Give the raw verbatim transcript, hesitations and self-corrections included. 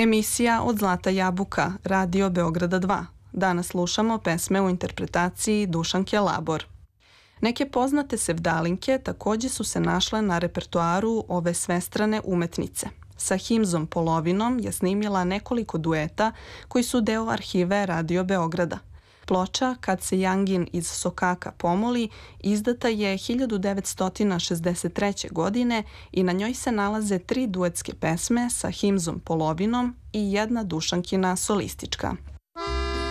Emisija Od zlata jabuka, Radio Beograda dva. Danas slušamo pesme u interpretaciji Dušanke Labor. Neke poznate sevdalinke takođe su se našle na repertoaru ove svestrane umetnice. Sa Himzom Polovinom je snimila nekoliko dueta koji su deo arhive Radio Beograda. Ploča Kad se Jangin iz Sokaka pomoli izdata je hiljadu devetsto šezdeset treće. godine i na njoj se nalaze tri duetske pesme sa Himzom Polovinom i jedna Dušankina solistička.